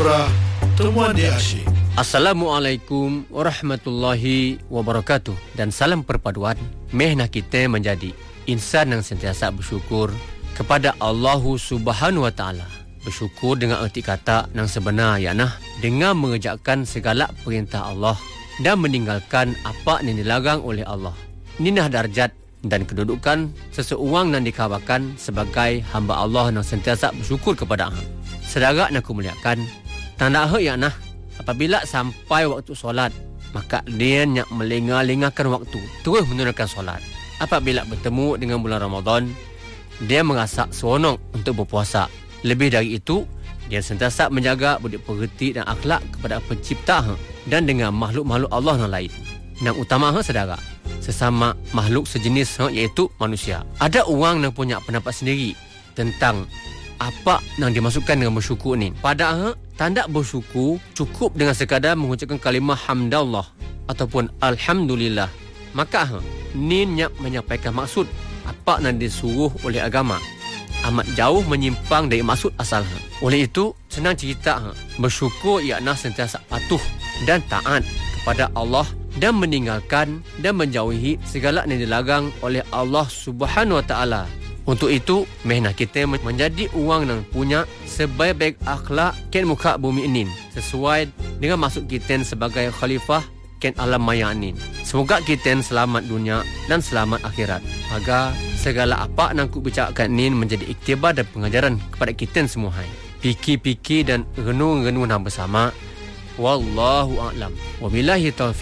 Kibrah, temuan dia asyik. Assalamualaikum warahmatullahi wabarakatuh. Dan salam perpaduan. Mehna kita menjadi insan yang sentiasa bersyukur kepada Allah Subhanahu wa taala. Bersyukur dengan erti kata yang sebenar, iaitu dengan mengerjakan segala perintah Allah dan meninggalkan apa yang dilarang oleh Allah. Ninah darjat dan kedudukan seseorang yang dikhabarkan sebagai hamba Allah yang sentiasa bersyukur kepada Allah. Saudara yang aku muliakan, tanda iaitu apabila sampai waktu solat, maka dia nak melengah-lengahkan waktu, terus menunaikan solat. Apabila bertemu dengan bulan Ramadan, dia merasa seronok untuk berpuasa. Lebih dari itu, dia sentiasa menjaga budi pekerti dan akhlak kepada pencipta dan dengan makhluk-makhluk Allah yang lain. Yang utama saudara, sesama makhluk sejenis iaitu manusia. Ada orang yang punya pendapat sendiri tentang apa yang dimasukkan dengan bersyukur ni. Padahal tanda bersyukur cukup dengan sekadar mengucapkan kalimah hamdallah ataupun alhamdulillah. Maka ni nak menyampaikan maksud apa yang disuruh oleh agama amat jauh menyimpang dari maksud asal. Oleh itu, senang cerita bersyukur ialah sentiasa patuh dan taat kepada Allah dan meninggalkan dan menjauhi segala yang dilarang oleh Allah Subhanahu wa taala. Untuk itu, mehna kita menjadi orang yang punya sebaik-baik akhlak ken muka bumi ini, sesuai dengan maksud kita sebagai khalifah ken alam maya ini. Semoga kita selamat dunia dan selamat akhirat. Agar segala apa yang aku bicarakan ini menjadi iktibar dan pengajaran kepada kita semua. Fikir-fikir dan renung-renung bersama. Wallahu a'lam. Wabillahi taufiq.